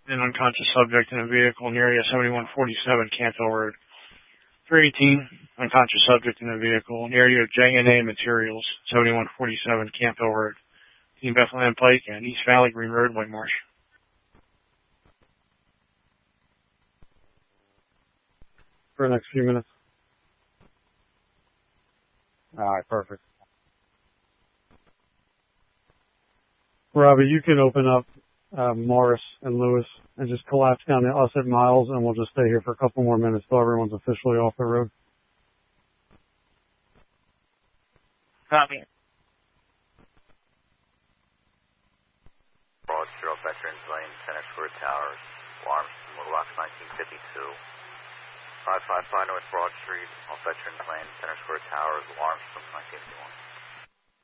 An unconscious subject in a vehicle in area 7147 Cantville Road. 318, unconscious subject in a vehicle in area J&A Materials, 7147 Cantville Road. Team Bethlehem Pike and East Valley Green Road, Whitemarsh. For the next few minutes. Alright, perfect. Robbie, you can open up Morris and Lewis and just collapse down to us at Miles, and we'll just stay here for a couple more minutes till everyone's officially off the road. Copy. Broad Street, Veterans Lane, Center Square Towers, Alarms, Little Rock, 1952. 555 North Broad Street, off Veterans Lane, Center Square Towers, Alarms from 1951.